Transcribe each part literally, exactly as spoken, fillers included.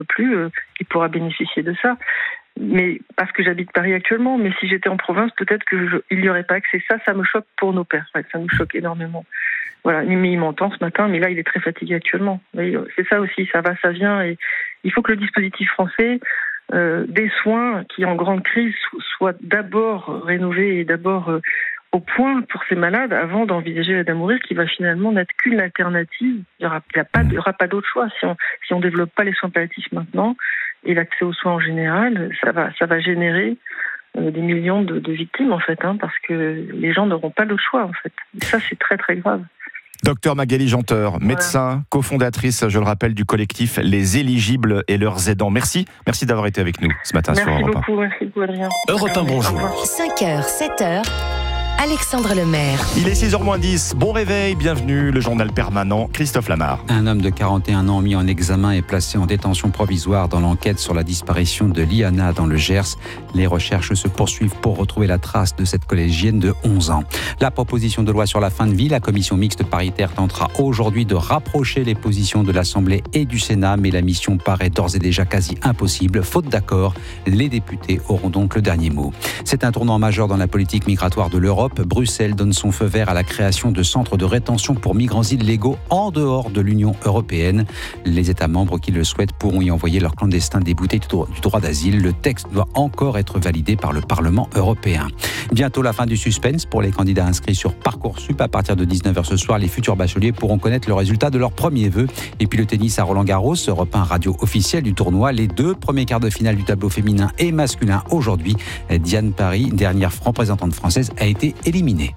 plus, euh, il pourra bénéficier de ça. Mais parce que j'habite Paris actuellement, mais si j'étais en province, peut-être qu'il n'y aurait pas accès. Ça, ça me choque pour nos pères, ça nous choque énormément. Voilà, mais il m'entend ce matin, mais là, il est très fatigué actuellement. C'est ça aussi, ça va, ça vient. Et il faut que le dispositif français euh, des soins qui, en grande crise, soit d'abord rénové et d'abord euh, au point pour ces malades avant d'envisager l'aide à mourir, qui va finalement n'être qu'une alternative. Il n'y aura, il y a pas, il y aura pas d'autre choix. Si on si on développe pas les soins palliatifs maintenant et l'accès aux soins en général, ça va ça va générer euh, des millions de, de victimes en fait, hein, parce que les gens n'auront pas d'autre choix en fait. Et ça, c'est très très grave. Docteur Magali Janteur, médecin, voilà. cofondatrice, je le rappelle, du collectif Les Éligibles et leurs aidants. Merci, merci d'avoir été avec nous ce matin merci sur Europe un. Merci beaucoup, merci beaucoup Adrien. Europe un, bonjour. cinq heures, sept heures. Alexandre Lemaire. Il est six heures moins dix, bon réveil, bienvenue, le journal permanent, Christophe Lamar. Un homme de quarante et un ans mis en examen et placé en détention provisoire dans l'enquête sur la disparition de Liana dans le Gers. Les recherches se poursuivent pour retrouver la trace de cette collégienne de onze ans. La proposition de loi sur la fin de vie, la commission mixte paritaire tentera aujourd'hui de rapprocher les positions de l'Assemblée et du Sénat, mais la mission paraît d'ores et déjà quasi impossible. Faute d'accord, les députés auront donc le dernier mot. C'est un tournant majeur dans la politique migratoire de l'Europe. Bruxelles donne son feu vert à la création de centres de rétention pour migrants illégaux en dehors de l'Union européenne. Les États membres qui le souhaitent pourront y envoyer leurs clandestins déboutés du droit d'asile. Le texte doit encore être validé par le Parlement européen. Bientôt la fin du suspense pour les candidats inscrits sur Parcoursup. À partir de dix-neuf heures ce soir, les futurs bacheliers pourront connaître le résultat de leur premier vœu. Et puis le tennis à Roland-Garros, repeint radio officiel du tournoi. Les deux premiers quarts de finale du tableau féminin et masculin aujourd'hui. Diane Paris, dernière représentante française, a été éliminée.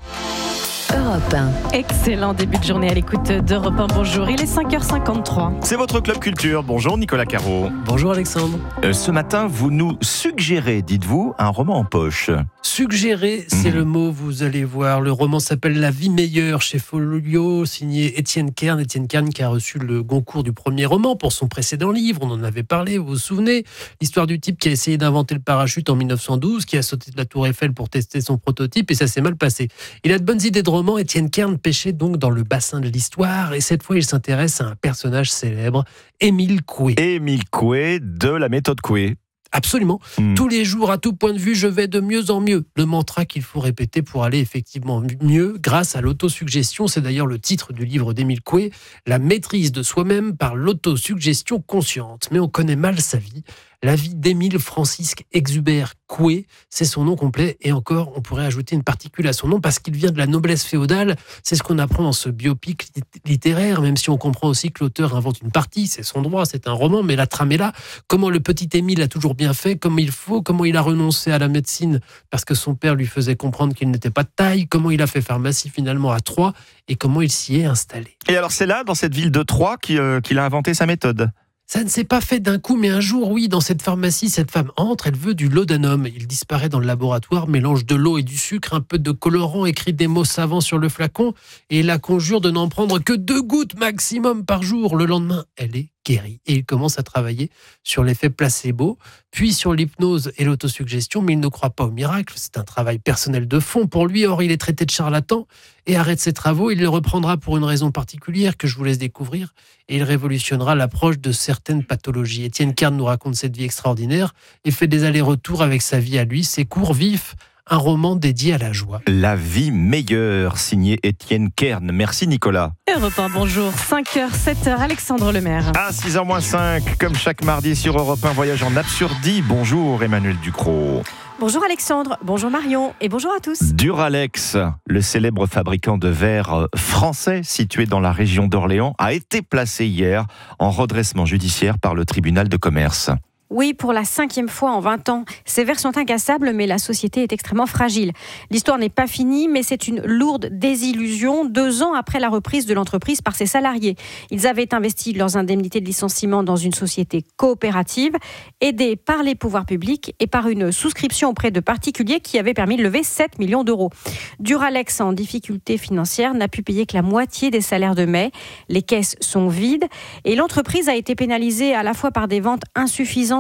Europe un. Excellent début de journée à l'écoute d'Europe un. Bonjour, il est cinq heures cinquante-trois. C'est votre Club Culture. Bonjour Nicolas Caro. Bonjour Alexandre. Euh, ce matin, vous nous suggérez, dites-vous, un roman en poche. Suggérer, c'est mmh. le mot, vous allez voir. Le roman s'appelle La vie meilleure chez Folio, signé Étienne Kern. Étienne Kern qui a reçu le Goncourt du premier roman pour son précédent livre. On en avait parlé, vous vous souvenez. L'histoire du type qui a essayé d'inventer le parachute en dix-neuf cent douze, qui a sauté de la tour Eiffel pour tester son prototype et ça s'est mal passé. Il a de bonnes idées de roman. Étienne Kern pêchait donc dans le bassin de l'histoire et cette fois il s'intéresse à un personnage célèbre, Émile Coué. Émile Coué de la méthode Coué. Absolument. Mmh. Tous les jours, à tout point de vue, je vais de mieux en mieux. Le mantra qu'il faut répéter pour aller effectivement mieux grâce à l'autosuggestion. C'est d'ailleurs le titre du livre d'Émile Coué, La maîtrise de soi-même par l'autosuggestion consciente. Mais on connaît mal sa vie. La vie d'Émile Francisque Exubert Coué, c'est son nom complet. Et encore, on pourrait ajouter une particule à son nom parce qu'il vient de la noblesse féodale. C'est ce qu'on apprend dans ce biopic littéraire, même si on comprend aussi que l'auteur invente une partie. C'est son droit, c'est un roman, mais la trame est là. Comment le petit Émile a toujours bien fait, comme il faut, comment il a renoncé à la médecine parce que son père lui faisait comprendre qu'il n'était pas de taille, comment il a fait pharmacie finalement à Troyes et comment il s'y est installé. Et alors c'est là, dans cette ville de Troyes, qu'il, euh, qu'il a inventé sa méthode. Ça ne s'est pas fait d'un coup, mais un jour, oui, dans cette pharmacie, cette femme entre, elle veut du laudanum. Il disparaît dans le laboratoire, mélange de l'eau et du sucre, un peu de colorant, écrit des mots savants sur le flacon, et la conjure de n'en prendre que deux gouttes maximum par jour. Le lendemain, elle est guéri. Et il commence à travailler sur l'effet placebo, puis sur l'hypnose et l'autosuggestion, mais il ne croit pas au miracle. C'est un travail personnel de fond pour lui. Or, il est traité de charlatan et arrête ses travaux. Il les reprendra pour une raison particulière que je vous laisse découvrir et il révolutionnera l'approche de certaines pathologies. Étienne Kern nous raconte cette vie extraordinaire et fait des allers-retours avec sa vie à lui, ses cours vifs, un roman dédié à la joie. La vie meilleure, signé Étienne Kern. Merci Nicolas. Europe un, bonjour. cinq heures, sept heures, Alexandre Lemaire. À six heures moins cinq, comme chaque mardi sur Europe un, voyage en absurdie. Bonjour Emmanuel Ducrot. Bonjour Alexandre, bonjour Marion et bonjour à tous. Duralex, le célèbre fabricant de verre français situé dans la région d'Orléans, a été placé hier en redressement judiciaire par le tribunal de commerce. Oui, pour la cinquième fois en vingt ans. Ces verres sont incassables, mais la société est extrêmement fragile. L'histoire n'est pas finie, mais c'est une lourde désillusion deux ans après la reprise de l'entreprise par ses salariés. Ils avaient investi leurs indemnités de licenciement dans une société coopérative, aidée par les pouvoirs publics et par une souscription auprès de particuliers qui avait permis de lever sept millions d'euros. Duralex, en difficulté financière, n'a pu payer que la moitié des salaires de mai. Les caisses sont vides et l'entreprise a été pénalisée à la fois par des ventes insuffisantes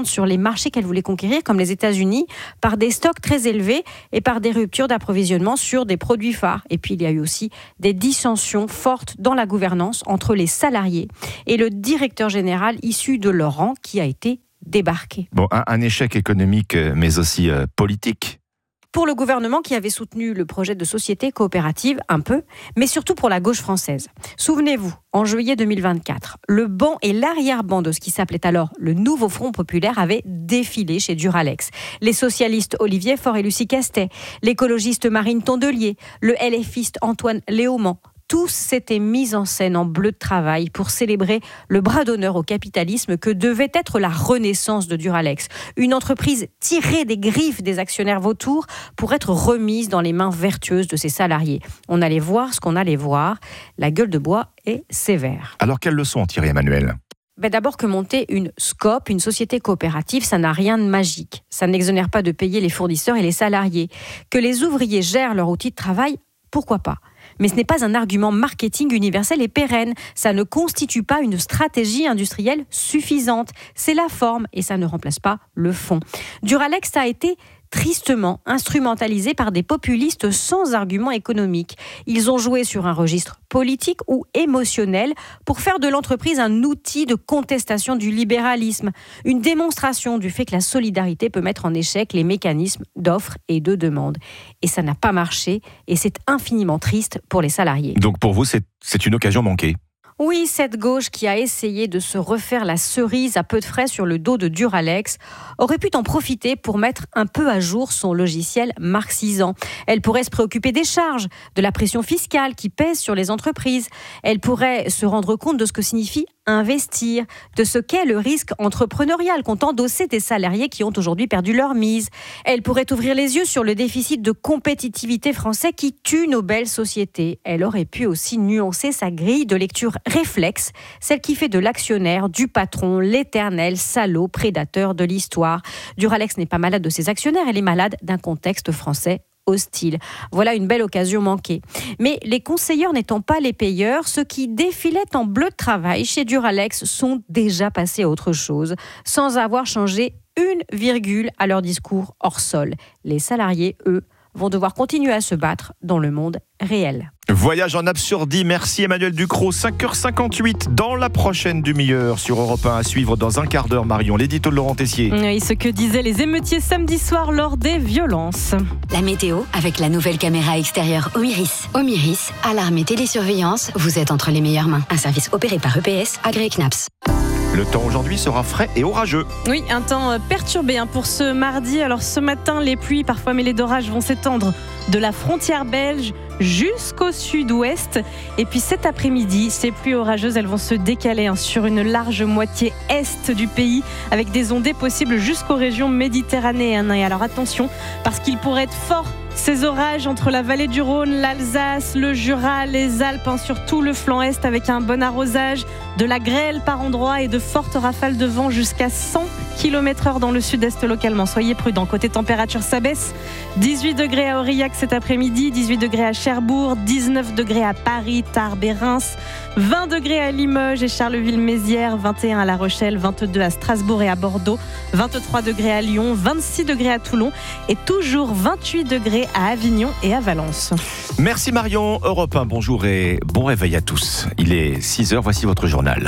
concurrente sur les marchés qu'elle voulait conquérir, comme les États-Unis, par des stocks très élevés et par des ruptures d'approvisionnement sur des produits phares. Et puis il y a eu aussi des dissensions fortes dans la gouvernance entre les salariés et le directeur général issu de leur rang qui a été débarqué. Bon, un, un échec économique, mais aussi euh, politique. Pour le gouvernement qui avait soutenu le projet de société coopérative, un peu, mais surtout pour la gauche française. Souvenez-vous, en juillet deux mille vingt-quatre, le banc et l'arrière-ban de ce qui s'appelait alors le Nouveau Front Populaire avaient défilé chez Duralex. Les socialistes Olivier Faure et Lucie Castet, l'écologiste Marine Tondelier, le LFiste Antoine Léaumont, tous s'étaient mis en scène en bleu de travail pour célébrer le bras d'honneur au capitalisme que devait être la renaissance de Duralex. Une entreprise tirée des griffes des actionnaires vautours pour être remise dans les mains vertueuses de ses salariés. On allait voir ce qu'on allait voir. La gueule de bois est sévère. Alors, quelles leçons en tirer, Emmanuel ? Ben d'abord que monter une S C O P, une société coopérative, ça n'a rien de magique. Ça n'exonère pas de payer les fournisseurs et les salariés. Que les ouvriers gèrent leur outil de travail, pourquoi pas ? Mais ce n'est pas un argument marketing universel et pérenne. Ça ne constitue pas une stratégie industrielle suffisante. C'est la forme et ça ne remplace pas le fond. Duralex a été tristement instrumentalisé par des populistes sans argument économique. Ils ont joué sur un registre politique ou émotionnel pour faire de l'entreprise un outil de contestation du libéralisme, une démonstration du fait que la solidarité peut mettre en échec les mécanismes d'offre et de demande. Et ça n'a pas marché et c'est infiniment triste pour les salariés. Donc pour vous, c'est, c'est une occasion manquée ? Oui, cette gauche qui a essayé de se refaire la cerise à peu de frais sur le dos de Duralex aurait pu en profiter pour mettre un peu à jour son logiciel marxisant. Elle pourrait se préoccuper des charges, de la pression fiscale qui pèse sur les entreprises. Elle pourrait se rendre compte de ce que signifie investir, de ce qu'est le risque entrepreneurial qu'ont endossé des salariés qui ont aujourd'hui perdu leur mise. Elle pourrait ouvrir les yeux sur le déficit de compétitivité français qui tue nos belles sociétés. Elle aurait pu aussi nuancer sa grille de lecture réflexe, celle qui fait de l'actionnaire, du patron, l'éternel salaud prédateur de l'histoire. Duralex n'est pas malade de ses actionnaires, elle est malade d'un contexte français hostile. Voilà une belle occasion manquée. Mais les conseilleurs n'étant pas les payeurs, ceux qui défilaient en bleu de travail chez Duralex sont déjà passés à autre chose, sans avoir changé une virgule à leur discours hors sol. Les salariés, eux, vont devoir continuer à se battre dans le monde réel. Voyage en absurdie, merci Emmanuel Ducrot, cinq heures cinquante-huit dans la prochaine demi-heure sur Europe un à suivre dans un quart d'heure, Marion, l'édito de Laurent Tessier. Oui, ce que disaient les émeutiers samedi soir lors des violences. La météo avec la nouvelle caméra extérieure Omiris. Omiris, alarme et télésurveillance, vous êtes entre les meilleures mains. Un service opéré par E P S, agréé C N A P S. Le temps aujourd'hui sera frais et orageux. Oui, un temps perturbé hein, pour ce mardi. Alors ce matin, les pluies, parfois mêlées d'orages, vont s'étendre de la frontière belge jusqu'au sud-ouest. Et puis cet après-midi, ces pluies orageuses, elles vont se décaler hein, sur une large moitié est du pays, avec des ondées possibles jusqu'aux régions méditerranéennes. Et alors attention, parce qu'il pourrait être fort ces orages entre la vallée du Rhône, l'Alsace, le Jura, les Alpes, hein, sur tout le flanc est, avec un bon arrosage, de la grêle par endroits et de fortes rafales de vent jusqu'à cent kilomètres heure dans le sud-est localement. Soyez prudents. Côté température, ça baisse. dix-huit degrés à Aurillac cet après-midi, dix-huit degrés à Cherbourg, dix-neuf degrés à Paris, Tarbes et Reims, vingt degrés à Limoges et Charleville-Mézières, vingt et un à La Rochelle, vingt-deux à Strasbourg et à Bordeaux, vingt-trois degrés à Lyon, vingt-six degrés à Toulon et toujours vingt-huit degrés à Avignon et à Valence. Merci Marion, Europe un, bonjour et bon réveil à tous. Il est six heures, voici votre journal.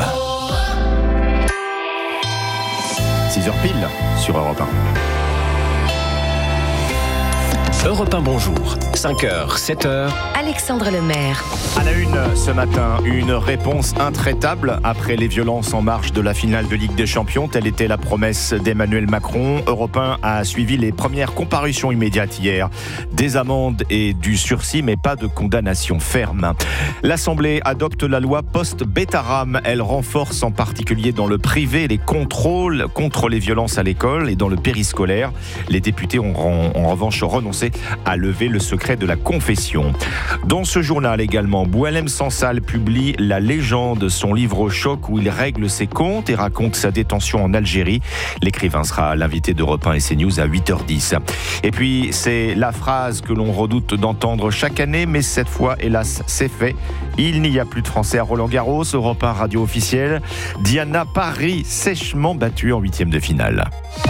six heures pile sur Europe un. Europe un, bonjour. cinq heures, sept heures. Alexandre Lemaire. À la une ce matin, une réponse intraitable après les violences en marge de la finale de Ligue des Champions. Telle était la promesse d'Emmanuel Macron. Europe un a suivi les premières comparutions immédiates hier. Des amendes et du sursis, mais pas de condamnation ferme. L'Assemblée adopte la loi post-Betaram. Elle renforce en particulier dans le privé les contrôles contre les violences à l'école et dans le périscolaire. Les députés ont en revanche renoncé à lever le secret de la confession. Dans ce journal également, Boualem Sansal publie La légende, son livre au choc où il règle ses comptes et raconte sa détention en Algérie. L'écrivain sera l'invité d'Europe un et CNews à huit heures dix. Et puis, c'est la phrase que l'on redoute d'entendre chaque année, mais cette fois, hélas, c'est fait. Il n'y a plus de Français à Roland-Garros, Europe un radio officielle. Diana Paris, sèchement battue en huitième de finale.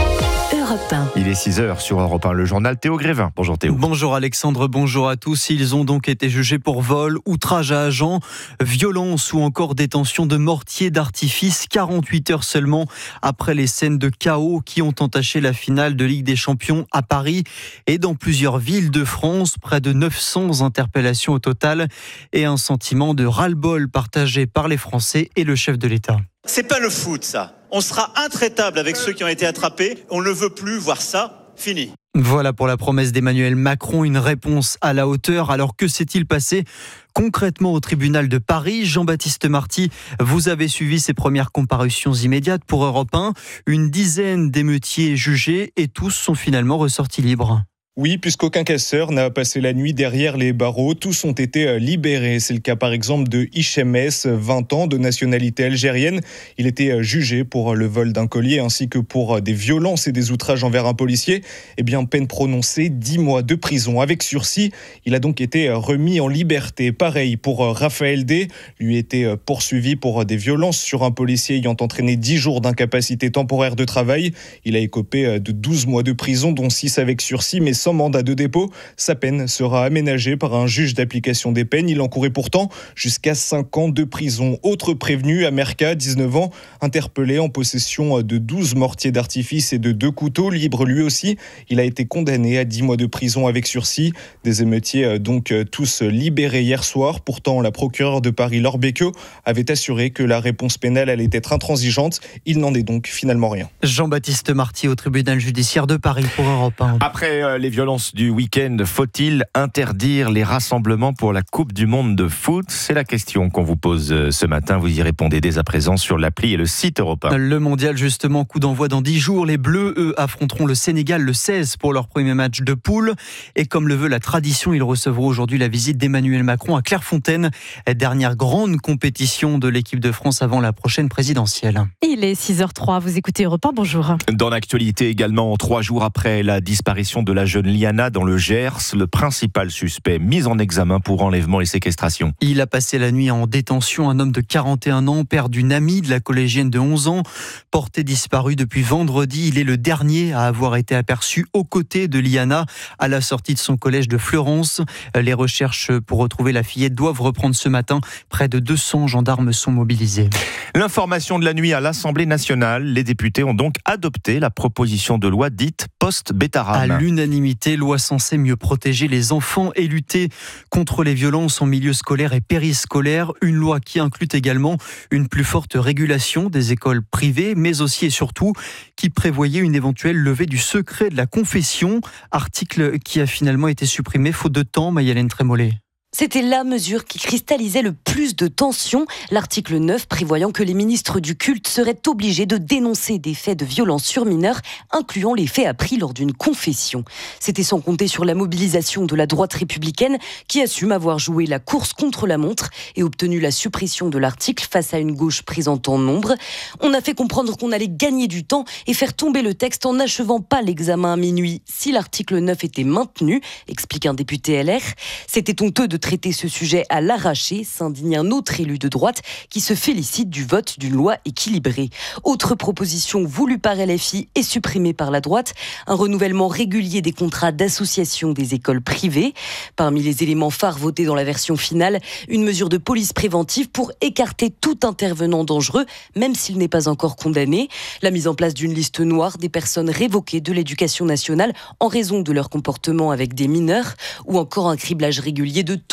Europe un. Il est six heures sur Europe un, le journal Théo Grévin. Bonjour Théo. Bonjour Alexandre, bonjour à tous. Ils ont donc été jugés pour vol, outrage à agent, violence ou encore détention de mortiers d'artifice quarante-huit heures seulement après les scènes de chaos qui ont entaché la finale de Ligue des Champions à Paris et dans plusieurs villes de France. Près de neuf cents interpellations au total et un sentiment de ras-le-bol partagé par les Français et le chef de l'État. C'est pas le foot, ça. On sera intraitable avec ceux qui ont été attrapés. On ne veut plus voir ça. Fini. Voilà pour la promesse d'Emmanuel Macron, une réponse à la hauteur. Alors que s'est-il passé concrètement au tribunal de Paris? Jean-Baptiste Marty, vous avez suivi ces premières comparutions immédiates pour Europe un. Une dizaine d'émeutiers jugés et tous sont finalement ressortis libres. Oui, puisqu'aucun casseur n'a passé la nuit derrière les barreaux. Tous ont été libérés. C'est le cas par exemple de Hichem S, vingt ans, de nationalité algérienne. Il était jugé pour le vol d'un collier ainsi que pour des violences et des outrages envers un policier. Eh bien, peine prononcée, dix mois de prison avec sursis. Il a donc été remis en liberté. Pareil pour Raphaël D. Lui était poursuivi pour des violences sur un policier ayant entraîné dix jours d'incapacité temporaire de travail. Il a écopé de douze mois de prison, dont six avec sursis, mais sans mandat de dépôt. Sa peine sera aménagée par un juge d'application des peines. Il encourait pourtant jusqu'à cinq ans de prison. Autre prévenu, Amerka, dix-neuf ans, interpellé en possession de douze mortiers d'artifice et de deux couteaux, libre lui aussi. Il a été condamné à dix mois de prison avec sursis. Des émeutiers donc tous libérés hier soir. Pourtant, la procureure de Paris, Laure Becchio, avait assuré que la réponse pénale allait être intransigeante. Il n'en est donc finalement rien. Jean-Baptiste Marty au tribunal judiciaire de Paris pour Europe un. Après euh, les violences du week-end, faut-il interdire les rassemblements pour la Coupe du Monde de foot? C'est la question qu'on vous pose ce matin. Vous y répondez dès à présent sur l'appli et le site Europe un. Le mondial, justement, coup d'envoi dans dix jours. Les Bleus, eux, affronteront le Sénégal le seize pour leur premier match de poule. Et comme le veut la tradition, ils recevront aujourd'hui la visite d'Emmanuel Macron à Clairefontaine. Dernière grande compétition de l'équipe de France avant la prochaine présidentielle. Il est six heures zéro trois, vous écoutez Europe un, bonjour. Dans l'actualité également, trois jours après la disparition de la jeune Liana dans le Gers, le principal suspect mis en examen pour enlèvement et séquestration. Il a passé la nuit en détention, un homme de quarante et un ans, père d'une amie de la collégienne de onze ans, porté disparu depuis vendredi. Il est le dernier à avoir été aperçu aux côtés de Liana à la sortie de son collège de Fleurance. Les recherches pour retrouver la fillette doivent reprendre ce matin. Près de deux cents gendarmes sont mobilisés. L'information de la nuit à l'Assemblée nationale. Les députés ont donc adopté la proposition de loi dite post-Bétarame. À l'unanimité, loi censée mieux protéger les enfants et lutter contre les violences en milieu scolaire et périscolaire. Une loi qui inclut également une plus forte régulation des écoles privées, mais aussi et surtout qui prévoyait une éventuelle levée du secret de la confession. Article qui a finalement été supprimé faute de temps, Maïlène Trémollet. C'était la mesure qui cristallisait le plus de tensions. L'article neuf prévoyant que les ministres du culte seraient obligés de dénoncer des faits de violence sur mineurs, incluant les faits appris lors d'une confession. C'était sans compter sur la mobilisation de la droite républicaine qui assume avoir joué la course contre la montre et obtenu la suppression de l'article face à une gauche présente en nombre. On a fait comprendre qu'on allait gagner du temps et faire tomber le texte en n'achevant pas l'examen à minuit si l'article neuf était maintenu, explique un député L R. C'était honteux de traiter ce sujet à l'arraché, s'indigne un autre élu de droite qui se félicite du vote d'une loi équilibrée. Autre proposition voulue par L F I et supprimée par la droite, un renouvellement régulier des contrats d'association des écoles privées. Parmi les éléments phares votés dans la version finale, une mesure de police préventive pour écarter tout intervenant dangereux, même s'il n'est pas encore condamné. La mise en place d'une liste noire des personnes révoquées de l'éducation nationale en raison de leur comportement avec des mineurs, ou encore un criblage régulier de tout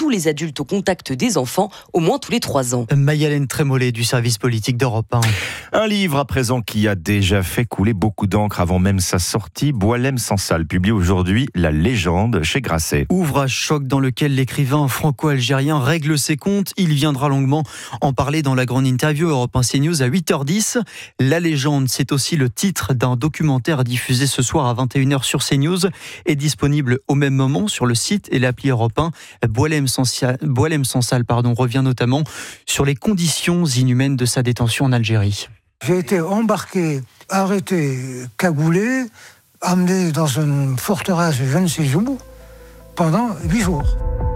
tous les adultes au contact des enfants, au moins tous les trois ans. Maï-Hélène Trémollet du service politique d'Europe un. Un livre à présent qui a déjà fait couler beaucoup d'encre avant même sa sortie. Boualem Sansal publie aujourd'hui La légende chez Grasset. Ouvrage choc dans lequel l'écrivain franco-algérien règle ses comptes. Il viendra longuement en parler dans la grande interview Europe un CNews à huit heures dix. La légende, c'est aussi le titre d'un documentaire diffusé ce soir à vingt et une heures sur CNews et disponible au même moment sur le site et l'appli Europe un. Boualem Sansal, Boualem Sansal pardon, revient notamment sur les conditions inhumaines de sa détention en Algérie. J'ai été embarqué, arrêté, cagoulé, amené dans une forteresse je ne sais où pendant huit jours.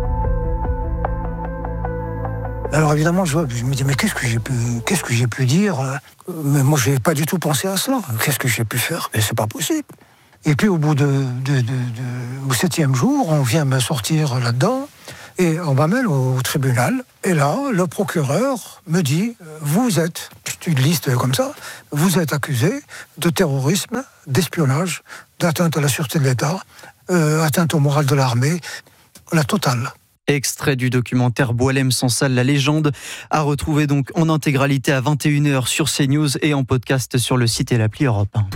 Alors évidemment, je, je me dis, mais qu'est-ce que j'ai pu, qu'est-ce que j'ai pu dire ? Mais moi, je n'ai pas du tout pensé à cela. Qu'est-ce que j'ai pu faire ? Mais c'est pas possible. Et puis au bout de, de, de, de, au septième jour, on vient me sortir là-dedans et on m'amène au tribunal. Et là, le procureur me dit, vous êtes, c'est une liste comme ça, vous êtes accusé de terrorisme, d'espionnage, d'atteinte à la sûreté de l'État, euh, atteinte au moral de l'armée, la totale. Extrait du documentaire Boualem Sansal, La légende, à retrouver donc en intégralité à vingt et une heures sur CNews et en podcast sur le site et l'appli Europe un.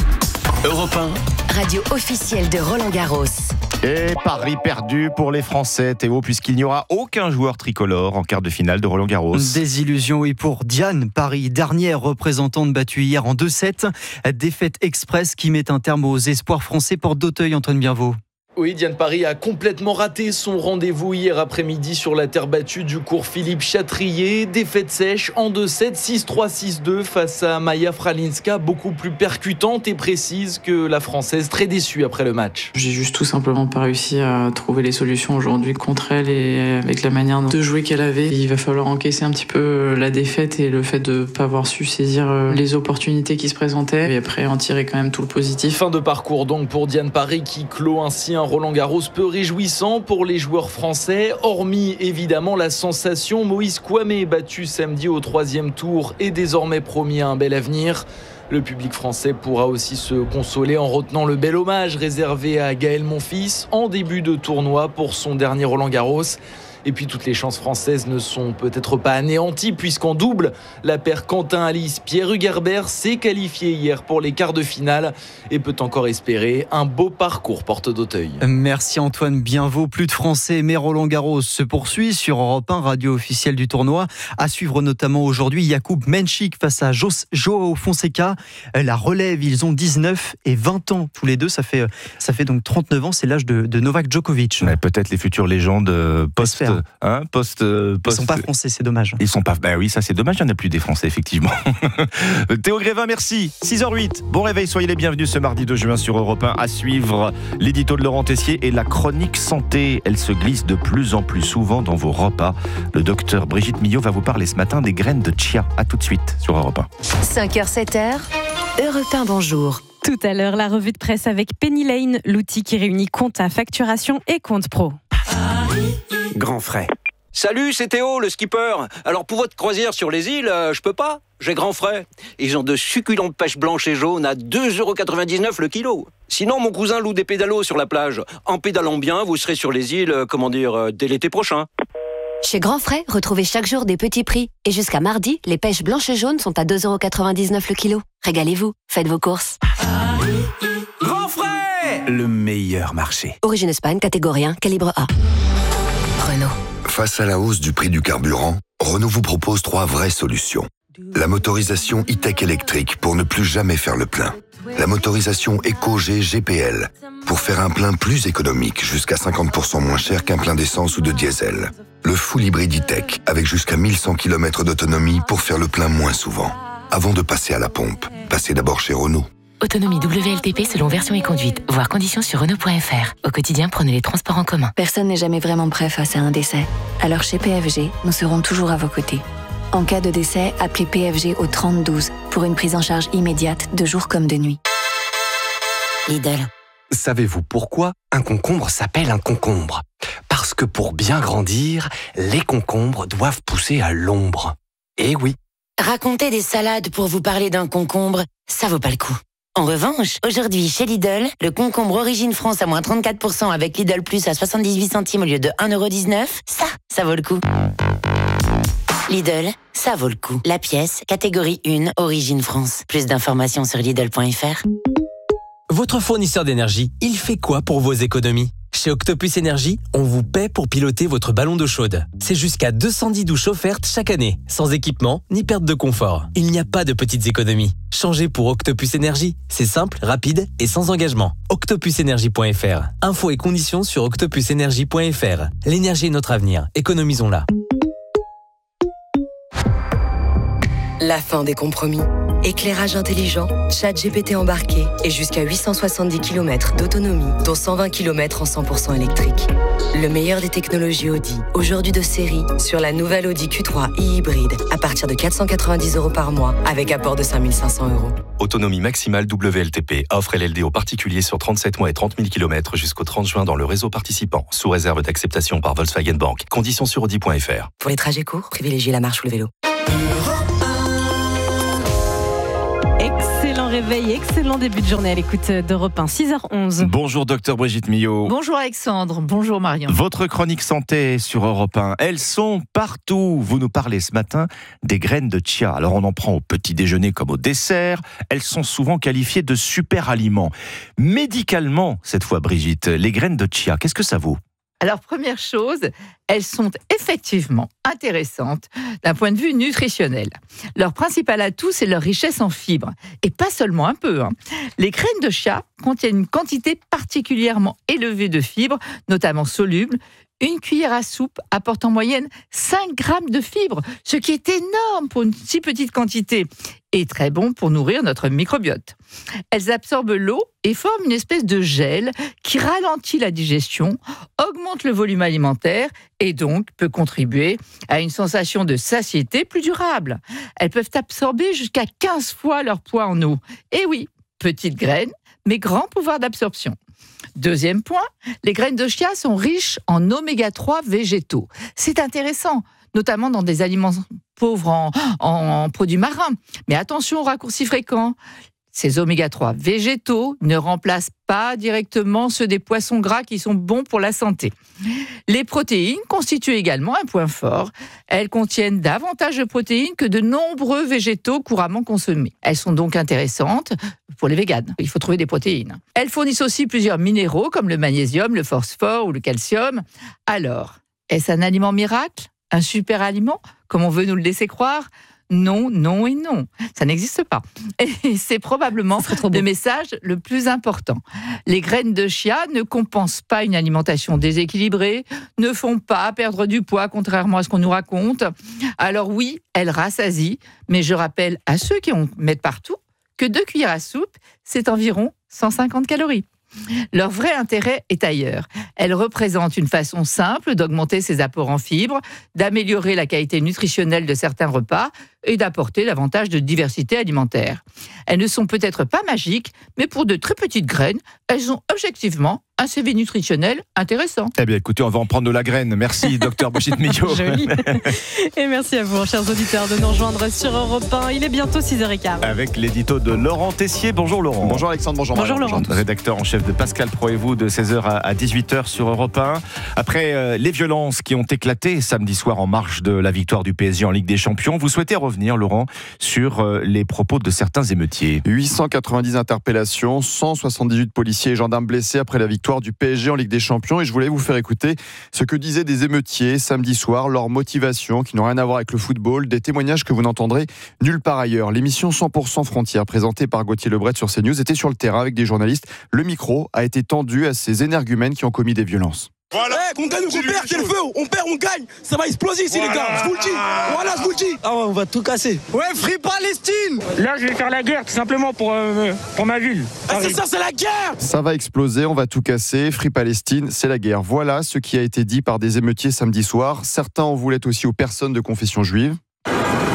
Europe un. Radio officielle de Roland Garros. Et Paris perdu pour les Français, Théo, puisqu'il n'y aura aucun joueur tricolore en quart de finale de Roland Garros. Désillusion, oui, pour Diane Paris, dernière représentante battue hier en deux sept. Défaite express qui met un terme aux espoirs français. Porte d'Auteuil, Antoine Bienvaux. Oui, Diane Paris a complètement raté son rendez-vous hier après-midi sur la terre battue du cours Philippe Chatrier. Défaite sèche en deux sept, six trois, six deux face à Maja Fralinska, beaucoup plus percutante et précise que la Française, très déçue après le match. J'ai juste tout simplement pas réussi à trouver les solutions aujourd'hui contre elle et avec la manière de jouer qu'elle avait. Il va falloir encaisser un petit peu la défaite et le fait de pas avoir su saisir les opportunités qui se présentaient et après en tirer quand même tout le positif. Fin de parcours donc pour Diane Paris qui clôt ainsi un Roland Garros peu réjouissant pour les joueurs français, hormis évidemment la sensation Moïse Kouamé, battu samedi au troisième tour et désormais promis à un bel avenir. Le public français pourra aussi se consoler en retenant le bel hommage réservé à Gaël Monfils en début de tournoi pour son dernier Roland Garros. Et puis toutes les chances françaises ne sont peut-être pas anéanties puisqu'en double, la paire Quentin-Alice Pierre Hugerbert s'est qualifiée hier pour les quarts de finale et peut encore espérer un beau parcours porte d'Auteuil. Merci Antoine Bienvaux. Plus de Français, mais Roland Garros se poursuit sur Europe un, radio officielle du tournoi. À suivre notamment aujourd'hui Jakub Menchik face à jo- Joao Fonseca. La relève, ils ont dix-neuf et vingt ans tous les deux. Ça fait, ça fait donc trente-neuf ans, c'est l'âge de, de Novak Djokovic. Ouais, peut-être les futures légendes post... Hein, post, post... Ils sont pas français, c'est dommage. Ils sont pas. Ben oui, ça c'est dommage, il n'y en a plus des Français, effectivement. Théo Grévin, merci. six heures huit. Bon réveil, soyez les bienvenus ce mardi deux juin sur Europe un. À suivre l'édito de Laurent Tessier et la chronique santé. Elle se glisse de plus en plus souvent dans vos repas. Le docteur Brigitte Millot va vous parler ce matin des graines de chia. À tout de suite sur Europe un. cinq heures, sept heures, Europe un, bonjour. Tout à l'heure, la revue de presse avec Penny Lane, l'outil qui réunit compta, facturation et compte pro. Grand frais. Salut, c'est Théo, le skipper. Alors pour votre croisière sur les îles, euh, je peux pas. J'ai grand frais. Ils ont de succulentes pêches blanches et jaunes à deux euros quatre-vingt-dix-neuf le kilo. Sinon, mon cousin loue des pédalos sur la plage. En pédalant bien, vous serez sur les îles, euh, comment dire, euh, dès l'été prochain. Chez Grand Frais, retrouvez chaque jour des petits prix. Et jusqu'à mardi, les pêches blanches et jaunes sont à deux euros quatre-vingt-dix-neuf le kilo. Régalez-vous, faites vos courses. Grand frais, le meilleur marché. Origine Espagne, catégorie un, calibre A. Renault. Face à la hausse du prix du carburant, Renault vous propose trois vraies solutions. La motorisation e-tech électrique pour ne plus jamais faire le plein. La motorisation EcoG G P L pour faire un plein plus économique, jusqu'à cinquante pour cent moins cher qu'un plein d'essence ou de diesel. Le full hybride e-tech avec jusqu'à mille cent kilomètres d'autonomie pour faire le plein moins souvent. Avant de passer à la pompe, passez d'abord chez Renault. Autonomie W L T P selon version et conduite. Voir conditions sur Renault point F R. Au quotidien, prenez les transports en commun. Personne n'est jamais vraiment prêt face à un décès. Alors chez P F G, nous serons toujours à vos côtés. En cas de décès, appelez P F G au trente douze pour une prise en charge immédiate de jour comme de nuit. Lidl. Savez-vous pourquoi un concombre s'appelle un concombre ? Parce que pour bien grandir, les concombres doivent pousser à l'ombre. Eh oui. Raconter des salades pour vous parler d'un concombre, ça vaut pas le coup. En revanche, aujourd'hui, chez Lidl, le concombre Origine France à moins trente-quatre pour cent avec Lidl Plus à soixante-dix-huit centimes au lieu de un euro dix-neuf, ça, ça vaut le coup. Lidl, ça vaut le coup. La pièce, catégorie un, Origine France. Plus d'informations sur Lidl point F R. Votre fournisseur d'énergie, il fait quoi pour vos économies ? Chez Octopus Énergie, on vous paie pour piloter votre ballon d'eau chaude. C'est jusqu'à deux cent dix douches offertes chaque année, sans équipement ni perte de confort. Il n'y a pas de petites économies. Changez pour Octopus Énergie. C'est simple, rapide et sans engagement. octopus énergie point F R. Infos et conditions sur octopus énergie point F R. L'énergie est notre avenir. Économisons-la. La fin des compromis. Éclairage intelligent, chat G P T embarqué et jusqu'à huit cent soixante-dix kilomètres d'autonomie, dont cent vingt kilomètres en cent pour cent électrique. Le meilleur des technologies Audi, aujourd'hui de série, sur la nouvelle Audi Q trois e-hybride, à partir de quatre cent quatre-vingt-dix euros par mois, avec apport de cinq mille cinq cents euros. Autonomie maximale W L T P. Offre L L D aux particuliers sur trente-sept mois et trente mille kilomètres jusqu'au trente juin dans le réseau participant, sous réserve d'acceptation par Volkswagen Bank. Conditions sur Audi point F R. Pour les trajets courts, privilégiez la marche ou le vélo. Excellent réveil, excellent début de journée à l'écoute d'Europe un, six heures onze. Bonjour docteur Brigitte Millot. Bonjour Alexandre, bonjour Marion. Votre chronique santé sur Europe un, elles sont partout. Vous nous parlez ce matin des graines de chia. Alors on en prend au petit déjeuner comme au dessert. Elles sont souvent qualifiées de super aliments. Médicalement, cette fois Brigitte, les graines de chia, qu'est-ce que ça vaut ? Alors, première chose, elles sont effectivement intéressantes d'un point de vue nutritionnel. Leur principal atout, c'est leur richesse en fibres. Et pas seulement un peu. Hein. Les graines de chia contiennent une quantité particulièrement élevée de fibres, notamment solubles. Une cuillère à soupe apporte en moyenne cinq grammes de fibres, ce qui est énorme pour une si petite quantité et très bon pour nourrir notre microbiote. Elles absorbent l'eau et forment une espèce de gel qui ralentit la digestion, augmente le volume alimentaire et donc peut contribuer à une sensation de satiété plus durable. Elles peuvent absorber jusqu'à quinze fois leur poids en eau. Et oui, petites graines, mais grand pouvoir d'absorption. Deuxième point, les graines de chia sont riches en oméga trois végétaux. C'est intéressant, notamment dans des aliments pauvres en, en produits marins. Mais attention aux raccourcis fréquents. Ces oméga trois végétaux ne remplacent pas directement ceux des poissons gras qui sont bons pour la santé. Les protéines constituent également un point fort. Elles contiennent davantage de protéines que de nombreux végétaux couramment consommés. Elles sont donc intéressantes pour les véganes. Il faut trouver des protéines. Elles fournissent aussi plusieurs minéraux comme le magnésium, le phosphore ou le calcium. Alors, est-ce un aliment miracle ? Un super aliment, comme on veut nous le laisser croire ? Non, non et non. Ça n'existe pas. Et c'est probablement le message le plus important. Les graines de chia ne compensent pas une alimentation déséquilibrée, ne font pas perdre du poids, contrairement à ce qu'on nous raconte. Alors oui, elles rassasient, mais je rappelle à ceux qui en mettent partout que deux cuillères à soupe, c'est environ cent cinquante calories. Leur vrai intérêt est ailleurs. Elles représentent une façon simple d'augmenter ses apports en fibres, d'améliorer la qualité nutritionnelle de certains repas et d'apporter davantage de diversité alimentaire. Elles ne sont peut-être pas magiques, mais pour de très petites graines, elles ont objectivement un C V nutritionnel intéressant. Eh bien écoutez, on va en prendre de la graine. Merci docteur Brigitte Millot. Joli. Et merci à vous, chers auditeurs, de nous rejoindre sur Europe un. Il est bientôt six heures quinze. Avec l'édito de Laurent Tessier. Bonjour Laurent. Bonjour Alexandre, bonjour Marion. Bonjour Laurent. Rédacteur en chef de Pascal Pro et vous de seize heures à dix-huit heures sur Europe un. Après euh, les violences qui ont éclaté samedi soir en marge de la victoire du P S G en Ligue des Champions, vous souhaitez revenir Laurent sur euh, les propos de certains émeutiers. huit cent quatre-vingt-dix interpellations, cent soixante-dix-huit policiers et gendarmes blessés après la victoire du P S G en Ligue des Champions, et je voulais vous faire écouter ce que disaient des émeutiers samedi soir, leur motivation qui n'ont rien à voir avec le football, des témoignages que vous n'entendrez nulle part ailleurs. L'émission cent pour cent Frontières présentée par Gauthier Lebret sur CNews était sur le terrain avec des journalistes. Le micro a été tendu à ces énergumènes qui ont commis des violences. Voilà. Hey, qu'on gagne ou qu'on perd, quel feu! On perd, on gagne! Ça va exploser ici, voilà. Les gars! Je vous le dis! Voilà, je vous le dis! Ah ouais, on va tout casser! Ouais, Free Palestine! Là, je vais faire la guerre, tout simplement, pour, euh, pour ma ville. Ah, c'est ça, c'est la guerre! Ça va exploser, on va tout casser. Free Palestine, c'est la guerre. Voilà ce qui a été dit par des émeutiers samedi soir. Certains en voulaient aussi aux personnes de confession juive.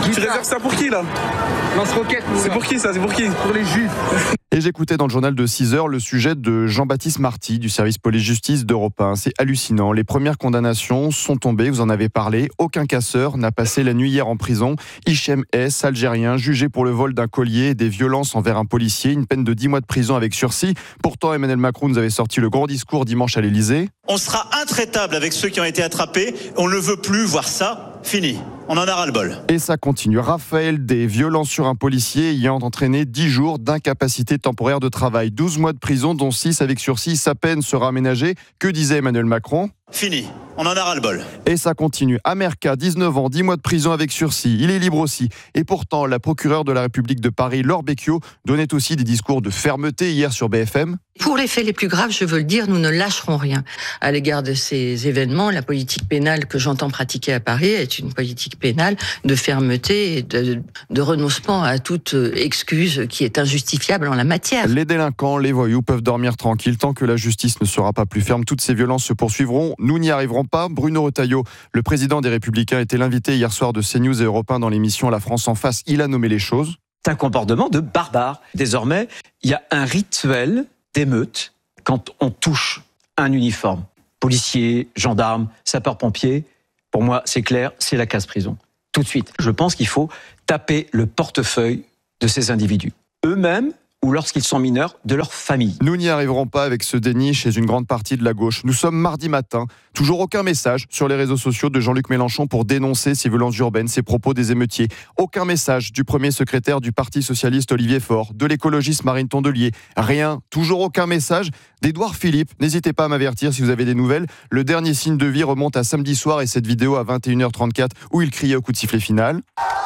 Tu réserves ça pour qui là? Lance-roquette. C'est pour qui ça? C'est pour qui? Pour les juifs. Et j'écoutais dans le journal de six heures le sujet de Jean-Baptiste Marty du service police-justice d'Europe un. C'est hallucinant. Les premières condamnations sont tombées, vous en avez parlé. Aucun casseur n'a passé la nuit hier en prison. Hichem S, algérien, jugé pour le vol d'un collier et des violences envers un policier. Une peine de dix mois de prison avec sursis. Pourtant, Emmanuel Macron nous avait sorti le grand discours dimanche à l'Élysée. On sera intraitable avec ceux qui ont été attrapés. On ne veut plus voir ça. Fini. On en a ras-le-bol. Et ça continue. Raphaël, des violences sur un policier ayant entraîné dix jours d'incapacité temporaire de travail. douze mois de prison, dont six avec sursis. Sa peine sera aménagée. Que disait Emmanuel Macron ? Fini. On en a ras-le-bol. Et ça continue. Amerka, dix-neuf ans, dix mois de prison avec sursis. Il est libre aussi. Et pourtant, la procureure de la République de Paris, Laure Becchio, donnait aussi des discours de fermeté hier sur B F M. Pour les faits les plus graves, je veux le dire, nous ne lâcherons rien. À l'égard de ces événements, la politique pénale que j'entends pratiquer à Paris est une politique pénale de fermeté et de, de renoncement à toute excuse qui est injustifiable en la matière. Les délinquants, les voyous peuvent dormir tranquilles tant que la justice ne sera pas plus ferme. Toutes ces violences se poursuivront. Nous n'y arriverons pas. Bruno Retailleau, le président des Républicains, était l'invité hier soir de CNews et Europe un dans l'émission La France en face. Il a nommé les choses. C'est un comportement de barbare. Désormais, il y a un rituel d'émeute quand on touche un uniforme. Policier, gendarme, sapeur-pompier, pour moi, c'est clair, c'est la casse-prison. Tout de suite. Je pense qu'il faut taper le portefeuille de ces individus. Eux-mêmes, ou lorsqu'ils sont mineurs, de leur famille. Nous n'y arriverons pas avec ce déni chez une grande partie de la gauche. Nous sommes mardi matin. Toujours aucun message sur les réseaux sociaux de Jean-Luc Mélenchon pour dénoncer ces violences urbaines, ces propos des émeutiers. Aucun message du premier secrétaire du Parti socialiste Olivier Faure, de l'écologiste Marine Tondelier. Rien. Toujours aucun message d'Édouard Philippe. N'hésitez pas à m'avertir si vous avez des nouvelles. Le dernier signe de vie remonte à samedi soir et cette vidéo à vingt et une heures trente-quatre où il criait au coup de sifflet final.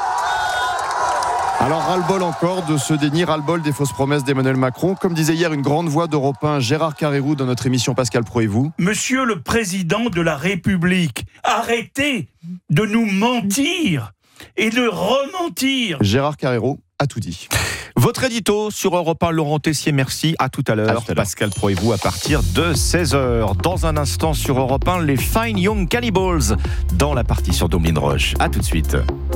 Alors ras-le-bol encore de ce déni, ras-le-bol des fausses promesses d'Emmanuel Macron. Comme disait hier une grande voix d'Europe un, Gérard Carrérou, dans notre émission Pascal Pro et vous. Monsieur le Président de la République, arrêtez de nous mentir et de rementir. Gérard Carrérou a tout dit. Votre édito sur Europe un, Laurent Tessier, merci. À tout à l'heure. Pascal Pro et vous à partir de seize heures. Dans un instant sur Europe un, les Fine Young Cannibals dans la partie sur Dominique Roche. À tout de suite.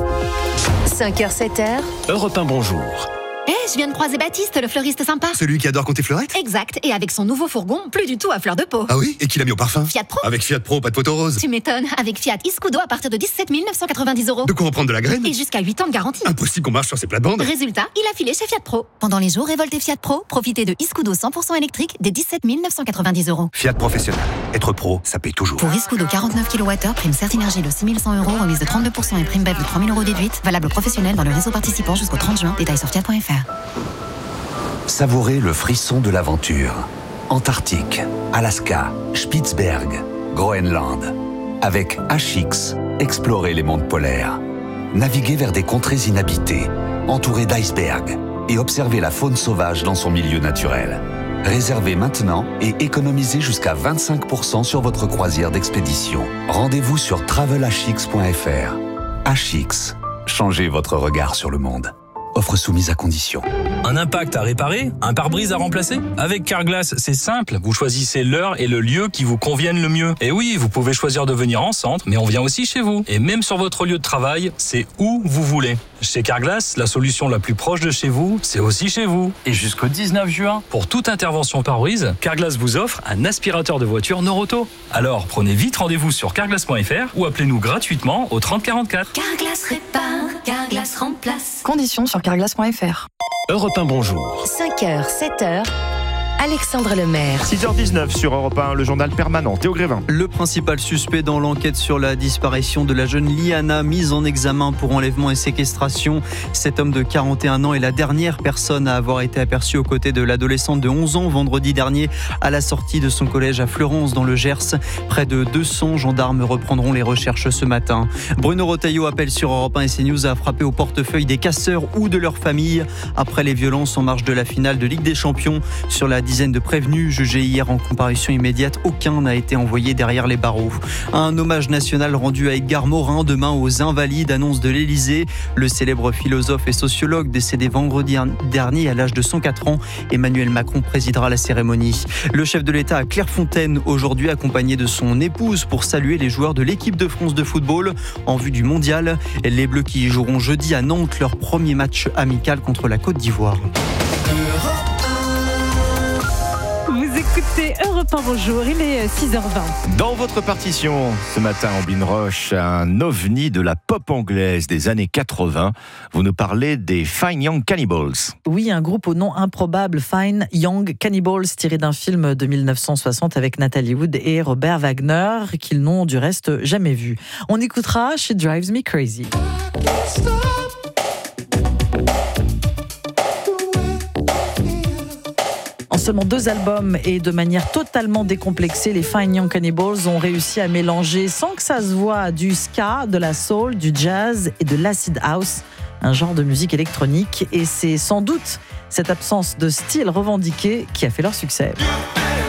cinq heures, sept heures. Europe un, bonjour. Hé, hey, je viens de croiser Baptiste, le fleuriste sympa. Celui qui adore compter fleurette ? Exact, et avec son nouveau fourgon, plus du tout à fleur de peau. Ah oui ? Et qui l'a mis au parfum ? Fiat Pro. Avec Fiat Pro, pas de photo rose. Tu m'étonnes, avec Fiat Iscudo à partir de dix-sept mille neuf cent quatre-vingt-dix euros. De quoi en prendre de la graine ? Et jusqu'à huit ans de garantie. Impossible qu'on marche sur ces plates-bandes. Résultat, il a filé chez Fiat Pro. Pendant les jours révoltés Fiat Pro, profitez de Iscudo cent pour cent électrique des dix-sept mille neuf cent quatre-vingt-dix euros. Fiat Professionnel. Être pro, ça paye toujours. Pour Iscudo quarante-neuf kilowattheures, prime Certinergie de six mille cent euros, remise de trente-deux pour cent et prime B E P de trois mille euros déduite. Valable professionnel dans le réseau participant jusqu'au trente juin. Détails sur fiat point f r. Savourez le frisson de l'aventure. Antarctique, Alaska, Spitzberg, Groenland. Avec H X, explorez les mondes polaires. Naviguez vers des contrées inhabitées, entourées d'icebergs, et observez la faune sauvage dans son milieu naturel. Réservez maintenant et économisez jusqu'à vingt-cinq pour cent sur votre croisière d'expédition. Rendez-vous sur travel h x point f r. H X, changez votre regard sur le monde. Offre soumise à condition. Un impact à réparer? Un pare-brise à remplacer? Avec Carglass, c'est simple. Vous choisissez l'heure et le lieu qui vous conviennent le mieux. Et oui, vous pouvez choisir de venir en centre, mais on vient aussi chez vous. Et même sur votre lieu de travail, c'est où vous voulez. Chez Carglass, la solution la plus proche de chez vous, c'est aussi chez vous. Et jusqu'au dix-neuf juin, pour toute intervention pare-brise, Carglass vous offre un aspirateur de voiture Noroto. Alors, prenez vite rendez-vous sur carglass point f r ou appelez-nous gratuitement au trente quarante-quatre. Carglass répare, Carglass remplace. Conditions sur carglass point f r. Europe un, bonjour. cinq heures, sept heures. Alexandre Lemaire. six heures dix-neuf sur Europe un, le journal permanent. Théo Grévin. Le principal suspect dans l'enquête sur la disparition de la jeune Liana, mise en examen pour enlèvement et séquestration. Cet homme de quarante et un ans est la dernière personne à avoir été aperçue aux côtés de l'adolescente de onze ans vendredi dernier à la sortie de son collège à Fleurance dans le Gers. Près de deux cents gendarmes reprendront les recherches ce matin. Bruno Retailleau appelle sur Europe un et CNews à frapper au portefeuille des casseurs ou de leurs familles après les violences en marge de la finale de Ligue des Champions. Sur la dizaine de prévenus jugés hier en comparution immédiate, aucun n'a été envoyé derrière les barreaux. Un hommage national rendu à Edgar Morin demain aux Invalides, annonce de l'Élysée. Le célèbre philosophe et sociologue décédé vendredi dernier à l'âge de cent quatre ans, Emmanuel Macron présidera la cérémonie. Le chef de l'État à Clairefontaine aujourd'hui, accompagné de son épouse pour saluer les joueurs de l'équipe de France de football en vue du mondial. Les Bleus qui joueront jeudi à Nantes leur premier match amical contre la Côte d'Ivoire. Vous écoutez Europe un, bonjour, il est six heures vingt. Dans votre partition, ce matin en Binroche, un ovni de la pop anglaise des années quatre-vingts. Vous nous parlez des Fine Young Cannibals. Oui, un groupe au nom improbable, Fine Young Cannibals, tiré d'un film de mille neuf cent soixante avec Nathalie Wood et Robert Wagner, qu'ils n'ont du reste jamais vu. On écoutera She Drives Me Crazy. En seulement deux albums et de manière totalement décomplexée, les Fine Young Cannibals ont réussi à mélanger, sans que ça se voie, du ska, de la soul, du jazz et de l'acid house, un genre de musique électronique. Et c'est sans doute cette absence de style revendiqué qui a fait leur succès.